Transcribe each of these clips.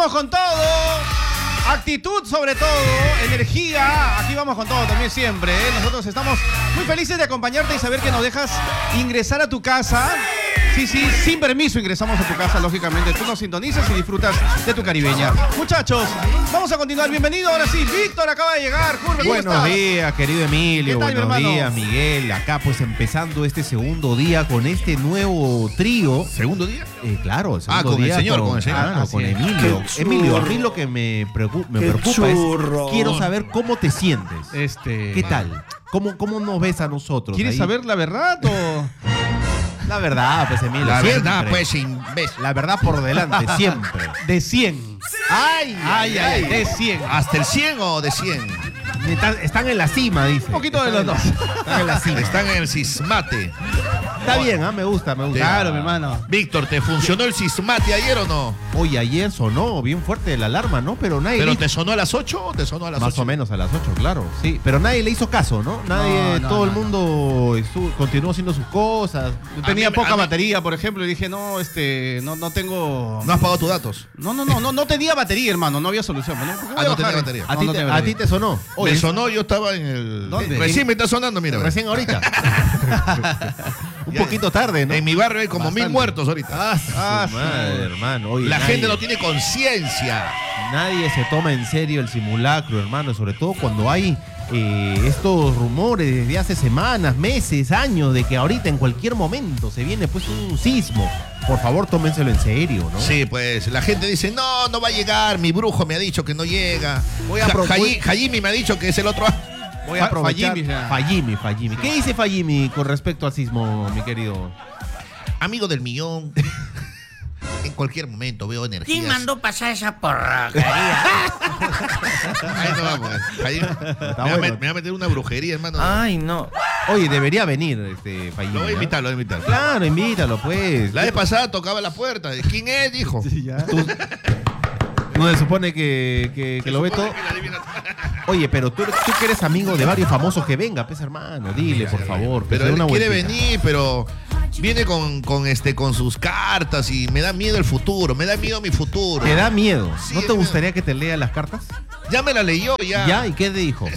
vamos con todo. Actitud sobre todo, energía, aquí vamos con todo también siempre, ¿eh? Nosotros estamos muy felices de acompañarte y saber que nos dejas ingresar a tu casa. Sí, sin permiso ingresamos a tu casa, lógicamente. Tú nos sintonizas y disfrutas de tu caribeña. Muchachos, vamos a continuar. Bienvenido, ahora sí. Víctor acaba de llegar. Curva, buenos días, querido Emilio. ¿Qué tal, buenos días, Miguel. Acá pues empezando este segundo día con este nuevo trío. ¿Segundo día? Claro, el segundo con día. El señor. Claro, con Emilio. Emilio, a mí lo que me preocupa es, quiero saber cómo te sientes. ¿Qué tal? ¿Cómo nos ves a nosotros? ¿Quieres ahí? saber la verdad o...? La verdad, pues, Emilio. La siempre. verdad, pues, imbécil. La verdad por delante, siempre. De 100. Ay, de 100. ¿Hasta el 100 o de 100? Están en la cima, dice. Un poquito de los dos. Están en la cima. Están en el cismate. Está bien, me gusta. Claro, mi hermano. Víctor, ¿te funcionó el cismate ayer o no? Oye, ayer sonó bien fuerte la alarma, ¿no? Pero nadie ¿Pero le... te sonó a las 8 o te sonó a las 8? Más o menos a las 8, claro. Sí, pero nadie le hizo caso, ¿no? Todo el mundo continuó haciendo sus cosas. Tenía poca batería, por ejemplo, y dije, no tengo... ¿No has pagado tus datos? No tenía batería, hermano, no había solución. No tenía batería. ¿A ti te sonó? Me sonó, yo estaba en el... ¿Dónde? Recién me está sonando, mira. Recién ahorita. Un poquito tarde, ¿no? En mi barrio hay como Bastante. 1000 muertos ahorita. Su madre, hermano. Oye, La gente no tiene conciencia. Nadie se toma en serio el simulacro, hermano, sobre todo cuando hay estos rumores desde hace semanas, meses, años, de que ahorita en cualquier momento se viene pues un sismo. Por favor, tómenselo en serio, ¿no? Sí, pues la gente dice, no va a llegar, mi brujo me ha dicho que no llega. Hajimi me ha dicho que es el otro. Voy a aprovechar. Fallimi. ¿Qué dice Fallimi con respecto al sismo, mi querido? Amigo del millón. En cualquier momento veo energías. ¿Quién mandó pasar esa porracaría? Ahí no vamos. Me va a meter una brujería, hermano. Ay, no. Oye, debería venir Fallimi. Lo voy a invitar. Claro, invítalo, pues. La vez pasada tocaba la puerta. ¿Quién es? Dijo. Sí, ya. No se supone que lo ve todo. Oye, pero tú que eres amigo de varios famosos, que venga, pues, hermano, dile, por favor. Pero él quiere venir, pero viene con sus cartas y me da miedo el futuro, me da miedo mi futuro. ¿Te da miedo? Sí, ¿No te gustaría que te lea las cartas? Ya me la leyó, ya. ¿Ya? ¿Y qué te dijo?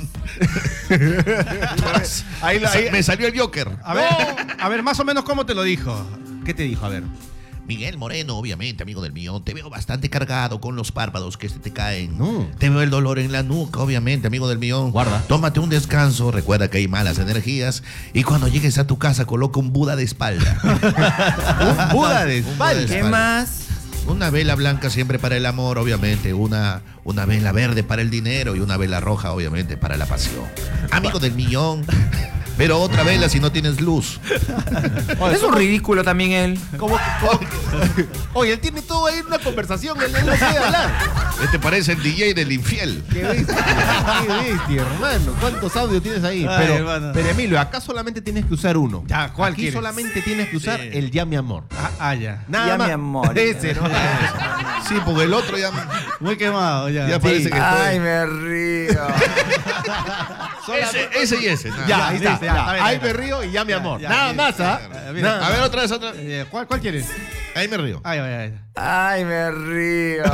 Me salió el Joker. A ver, más o menos, ¿cómo te lo dijo? ¿Qué te dijo? A ver. Miguel Moreno, obviamente, amigo del millón. Te veo bastante cargado con los párpados que se te caen. No. Te veo el dolor en la nuca, obviamente, amigo del millón. Guarda. Tómate un descanso, recuerda que hay malas energías. Y cuando llegues a tu casa, coloca un Buda de espalda. Un Buda de espalda. ¿Qué más? Una vela blanca siempre para el amor, obviamente. Una vela verde para el dinero y una vela roja, obviamente, para la pasión. Amigo del millón. Pero otra vela si no tienes luz. Es un ridículo también él. Oye, él tiene todo ahí en una conversación, él no puede hablar. Este parece el DJ del infiel. Qué bestia, hermano. ¿Cuántos audios tienes ahí? Ay, Pero hermano. Emilio, acá solamente tienes que usar uno. Ya, ¿cuál Aquí quieres? solamente tienes que usar el ya, mi amor. Ya. Nada Ya, más. mi amor. Ese, ¿no? Sí, porque el otro ya Muy quemado, ya. Ya parece que Ay, estoy... me río. Ese y ese. nada. Ya, ahí está. listo, ya, está bien, Ahí ya. me río y ya, mi amor. Ya, Nada ya, más, ¿ah? Mira, A ver, otra vez. ¿Cuál quieres? Ahí me río. Ay. Ay, me río.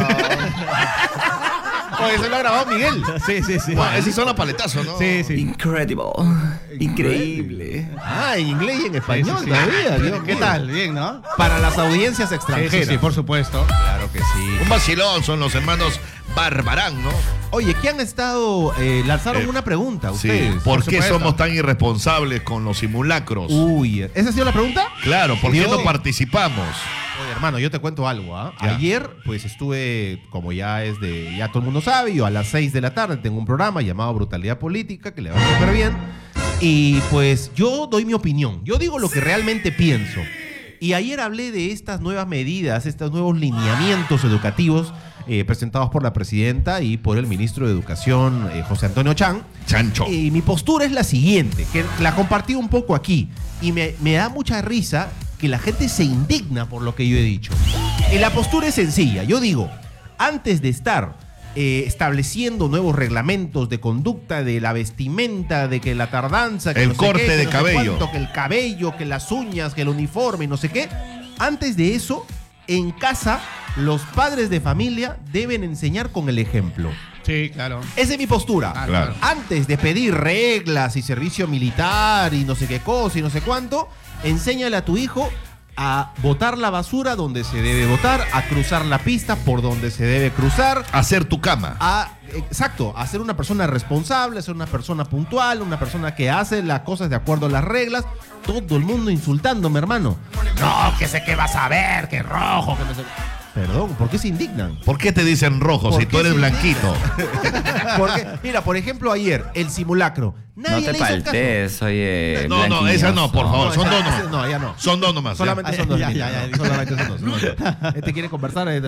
Oye, eso lo ha grabado Miguel. Sí. Bueno, ese son los paletazos, ¿no? Sí. Incredible. Increíble. Ah, en inglés y en español Sí. todavía. Dios ¿Qué mío. tal? Bien, ¿no? Para las audiencias extranjeras. Sí, por supuesto. Claro que sí. Un vacilón son los hermanos Barbarán, ¿no? Oye, ¿qué han estado? Lanzaron una pregunta ustedes. ¿Por qué supuesto. somos tan irresponsables con los simulacros? Uy, ¿esa ha sido la pregunta? Claro, ¿por qué Yo- no participamos? Oye, hermano, yo te cuento algo, ¿ah? Ya. Ayer, pues estuve, como ya todo el mundo sabe, yo a las 6 de la tarde tengo un programa llamado Brutalidad Política, que le va súper bien. Y pues yo doy mi opinión. Yo digo lo que realmente pienso. Y ayer hablé de estas nuevas medidas, estos nuevos lineamientos educativos presentados por la presidenta y por el ministro de Educación, José Antonio Chan. Chancho. Y mi postura es la siguiente, que la compartí un poco aquí. Y me da mucha risa que la gente se indigna por lo que yo he dicho. Y la postura es sencilla. Yo digo, antes de estar estableciendo nuevos reglamentos de conducta, de la vestimenta, de que la tardanza, que El no sé corte qué, que de no sé cabello. cuánto, que el cabello, que las uñas, que el uniforme, no sé qué. Antes de eso, en casa los padres de familia deben enseñar con el ejemplo. Sí, claro. Esa es mi postura. Claro. Antes de pedir reglas y servicio militar y no sé qué cosa y no sé cuánto, enséñale a tu hijo a botar la basura donde se debe botar, a cruzar la pista por donde se debe cruzar, Hacer tu cama. exacto, a ser una persona responsable, a ser una persona puntual, una persona que hace las cosas de acuerdo a las reglas. Todo el mundo insultándome, hermano. No, que sé que vas a ver, que rojo, que no sé. Perdón, ¿por qué se indignan? ¿Por qué te dicen rojo ¿Por si qué tú eres se blanquito? Porque, mira, por ejemplo, ayer, el simulacro. No Nadie te le hizo caso. faltes, oye. No, esa no, por favor. Son dos nomás. No, ya no. Son dos nomás. Solamente ya. son dos. Ya, mira, ya, ya. Solamente son dos. Este quiere conversar, ¿no?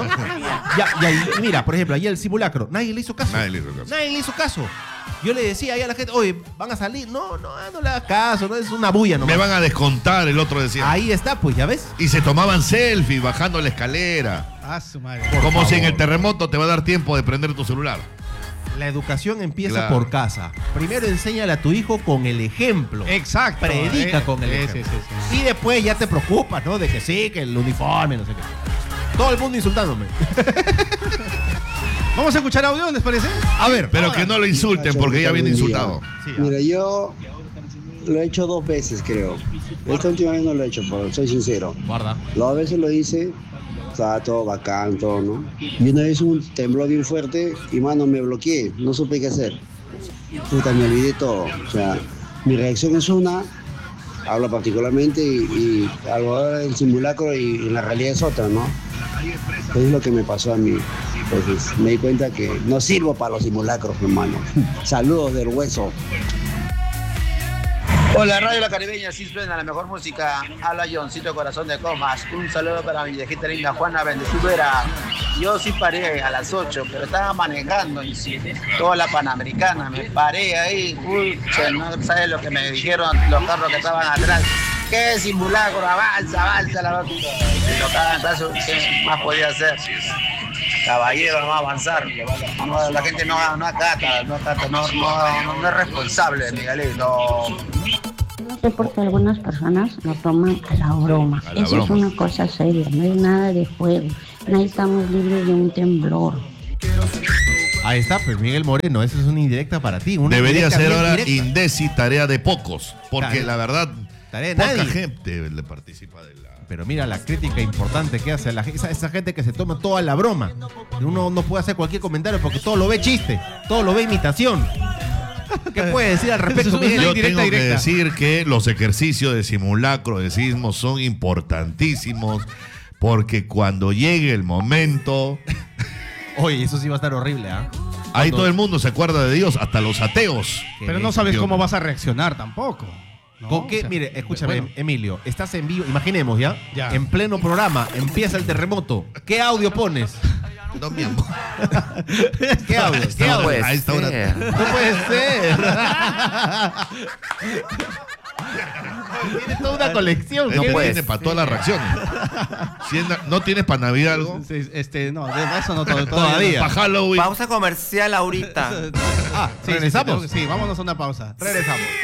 Y mira, por ejemplo, ayer el simulacro. Nadie le hizo caso. Nadie le hizo caso. Nadie le hizo caso. Yo le decía ahí a la gente, oye, van a salir. No le hagas caso, no es una bulla nomás. Me van a descontar, el otro decía. Ahí está, pues, ¿ya ves? Y se tomaban selfies bajando la escalera. Ah, su madre. Como si en favor. el terremoto te va a dar tiempo de prender tu celular. La educación empieza Claro. por casa. Primero enséñale a tu hijo con el ejemplo. Exacto. Predica con el ejemplo. Sí. Y después ya te preocupas, ¿no? De que sí, que el uniforme, no sé qué. Todo el mundo insultándome. Vamos a escuchar audio, ¿les parece? A ver, Pero que no lo insulten porque ya viene insultado. Sí, Mira, yo lo he hecho 2 veces, creo. Esta última vez no lo he hecho, soy sincero. guarda. Las 2 veces lo hice, estaba todo bacán, todo, ¿no? Y una vez un temblor bien fuerte y, mano, me bloqueé, no supe qué hacer. Puta, me olvidé todo. O sea, mi reacción es una, hablo particularmente y algo del simulacro y en la realidad es otra, ¿no? Eso es lo que me pasó a mí. Entonces me di cuenta que no sirvo para los simulacros, hermano. Saludos del hueso. Hola, Radio La Caribeña, sí suena la mejor música. Habla Johncito Corazón de Comas. Un saludo para mi viejita linda Juana Bendecibera. Yo sí paré a las 8, pero estaba manejando y sí, toda la Panamericana. Me paré ahí. Pucha, no sabes lo que me dijeron los carros que estaban atrás. ¿Qué simulacro? Avanza, la vaca. Si tocaban atrás, ¿qué más podía hacer? Caballero, no va a avanzar. No, la gente no acata, no es responsable, Miguelito. No sé por qué algunas personas lo toman a la broma. A la Eso es broma. una cosa seria, no hay nada de juego. Nadie estamos libres de un temblor. Ahí está, pues Miguel Moreno, esa es una indirecta para ti. Una Debería indirecta ser bien ahora directa. Indeci tarea de pocos. Porque Tarea. la verdad, Tarea de poca nadie. gente le participa de la... Pero mira la crítica importante que hace esa gente que se toma toda la broma. Uno no puede hacer cualquier comentario porque todo lo ve chiste, todo lo ve imitación. ¿Qué puede decir al respecto, Miguel? Yo indirecta, tengo que directa. decir que los ejercicios de simulacro de sismo son importantísimos porque cuando llegue el momento, Oye, eso sí va a estar horrible, ¿ah? ahí todo el mundo se acuerda de Dios, hasta los ateos. Pero no sabes cómo vas a reaccionar tampoco. ¿no? ¿Con qué? O sea, Mire, escúchame, bueno. Emilio, estás en vivo, imaginemos, ¿ya? Ya. En pleno programa, empieza el terremoto. ¿Qué audio pones? No, mi amor. ¿Qué audio? ¿Qué No audio? puede Ahí está una- ser. No puede ser. Tienes toda una colección. No ¿Qué tiene ves? para todas las reacciones. ¿No tienes para Navidad algo? Sí, no, de eso no Todavía. Para Halloween. Pausa comercial ahorita. Ah, Sí, ¿regresamos? Sí, vámonos a una pausa. Regresamos.